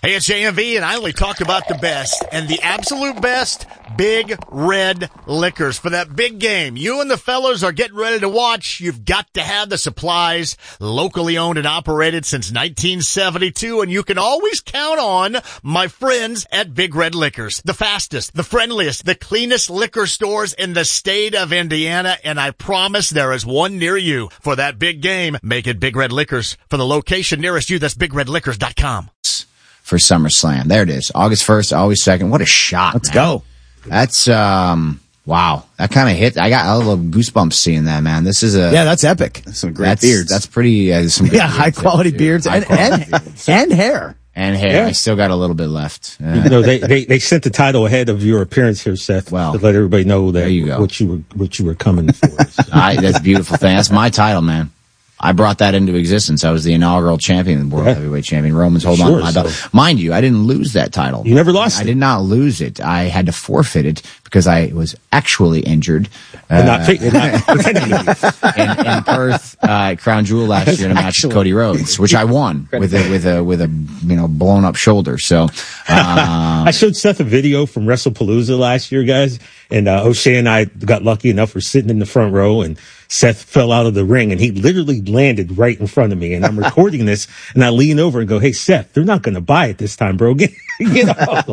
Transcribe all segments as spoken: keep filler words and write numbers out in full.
Hey, it's J M V, and I only talk about the best, and the absolute best, Big Red Liquors. For that big game you and the fellas are getting ready to watch, you've got to have the supplies. Locally owned and operated since nineteen seventy-two, and you can always count on my friends at Big Red Liquors. The fastest, the friendliest, the cleanest liquor stores in the state of Indiana, and I promise there is one near you. For that big game, make it Big Red Liquors. For the location nearest you, that's big red liquors dot com. For SummerSlam. There it is. August first, August second. What a shot. Let's man. go. That's, um, wow. That kind of hit. I got a little goosebumps seeing that, man. This is a. Yeah, that's epic. That's some great that's, beards. That's pretty, uh, some good Yeah, high quality too, beards high and, quality and, beards. and hair. And hair. Yeah. I still got a little bit left. Uh, You know, they, they, they sent the title ahead of your appearance here, Seth, Well, to let everybody know that there you go. what you were what you were coming for. So. I, that's a beautiful thing. That's my title, man. I brought that into existence. I was the inaugural champion, the world Yeah. heavyweight champion. Romans, hold Sure, on to my belt. so- Mind you, I didn't lose that title. You never lost I it. did not lose it. I had to forfeit it because I was actually injured. And uh, not, fi- not pretending to be. in, in Perth uh, at Crown Jewel last year in a match Actually. with Cody Rhodes, which I won with a with a with a you know blown up shoulder. So uh, I showed Seth a video from WrestlePalooza last year, guys, and uh, O'Shea and I got lucky enough. We're sitting in the front row, and Seth fell out of the ring, and he literally landed right in front of me. And I'm recording this, and I lean over and go, "Hey, Seth, they're not going to buy it this time, bro. Get, get up!"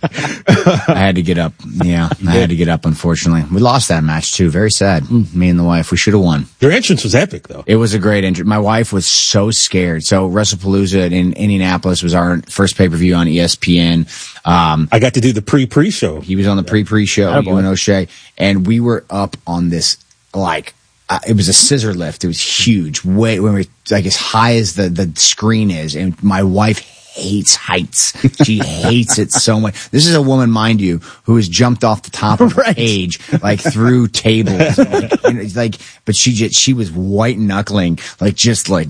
I had to get up. Yeah, I had to get up. Unfortunately, we lost that match too. Very sad. Me and the wife. We should have won. Their entrance was epic, though. It was a great entry. My wife was so scared. So WrestlePalooza in Indianapolis was our first pay per view on E S P N. Um, I got to do the pre-pre show. he was on the pre pre show. You and O'Shea, and we were up on this like. Uh, it was a scissor lift. It was huge. Way when we like as high as the the screen is, and my wife hates heights. She hates it so much. This is a woman, mind you, who has jumped off the top of Right. a cage, like through tables, like, you know, like. But she just she was white knuckling, like just like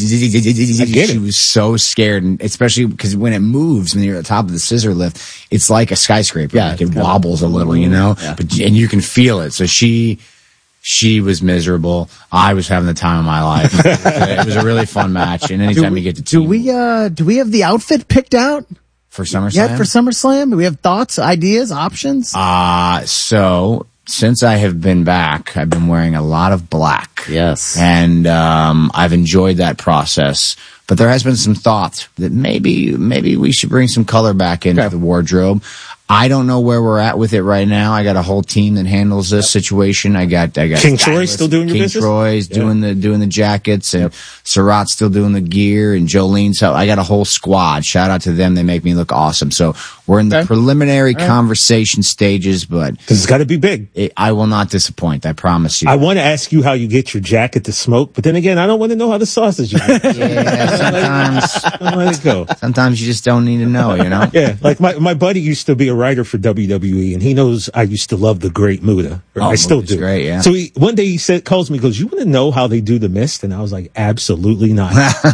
she was so scared, and especially because when it moves, when you're at the top of the scissor lift, it's like a skyscraper. Yeah, like it it's kinda- wobbles a little, you know. Yeah. But and you can feel it. So she. She was miserable. I was having the time of my life. It was a really fun match. And anytime we, you get to do team we uh do we have the outfit picked out for SummerSlam, yet for SummerSlam? Do we have thoughts, ideas, options? uh, so since I have been back, I've been wearing a lot of black. Yes. And um, I've enjoyed that process. But there has been some thought that maybe maybe we should bring some color back into Okay. the wardrobe. I don't know where we're at with it right now. I got a whole team that handles this situation. I got, I got King Troy stylists. still doing your King business? Troy's Yeah. doing the doing the jackets, and Surratt's still doing the gear, and Jolene's help. I got a whole squad. Shout out to them. They make me look awesome. So we're in the Okay. preliminary conversation stages, but Because it's got to be big. it, I will not disappoint. I promise you. I want to ask you how you get your jacket to smoke, but then again, I don't want to know how the sausage is. yeah, sometimes, Let it go. sometimes you just don't need to know. You know. Yeah, like my, my buddy used to be a writer for W W E, and he knows I used to love the Great Muta. Or Oh, I still Muta's do. great, yeah. So he, one day he said, calls me, goes, "You want to know how they do the mist?" And I was like, "Absolutely not."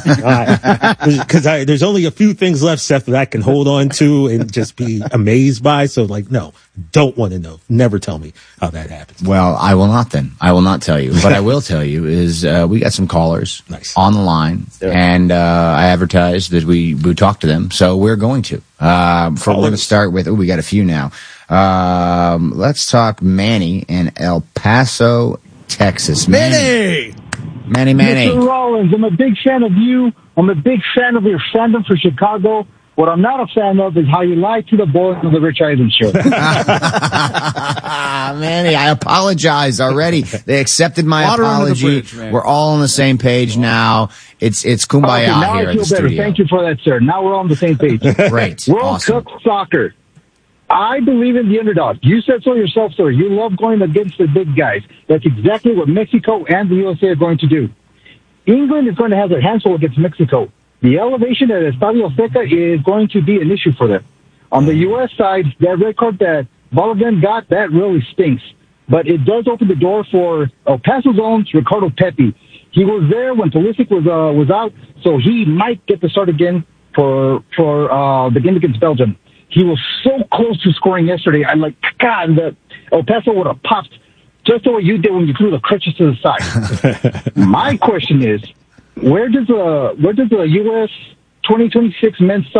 Because I there's only a few things left, Seth, that I can hold on to and just be amazed by. So like, no, don't want to know. Never tell me how that happens. Well, I will not then. I will not tell you. What I will tell you is uh, we got some callers Nice. on the line, and uh, I advertised that we we talk to them, so we're going to. Uh, for, we're going to Callers. start with, oh, we got a few now. Um, let's talk Manny in El Paso, Texas. Manny! Manny, Manny. Mister Rollins, I'm a big fan of you. I'm a big fan of your fandom for Chicago. What I'm not a fan of is how you lie to the boys on the Rich Eisen show. Manny, I apologize already. They accepted my Water under the apology. bridge, man. We're all on the same page now. It's it's kumbaya Okay, now here I at feel the better. studio. Thank you for that, sir. Now we're on the same page. Great. World Awesome. Cup soccer. I believe in the underdog. You said so yourself, sir. You love going against the big guys. That's exactly what Mexico and the U S A are going to do. England is going to have their hands full against Mexico. The elevation at Estadio Azteca is going to be an issue for them. On the U S side, that red card that Balogun got, that really stinks. But it does open the door for El Paso's own Ricardo Pepi. He was there when Pulisic was uh, was out, so he might get the start again for for uh, the game against Belgium. He was so close to scoring yesterday. I'm like, God, the El Paso would have popped just the way you did when you threw the crutches to the side. My question is, where does the where does the U S twenty twenty-six men's